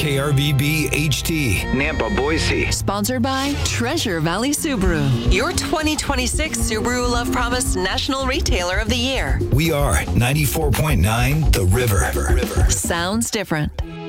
KRVB HT, Nampa, Boise. Sponsored by Treasure Valley Subaru, your 2026 Subaru Love Promise National Retailer of the Year. We are 94.9 The River. Sounds different.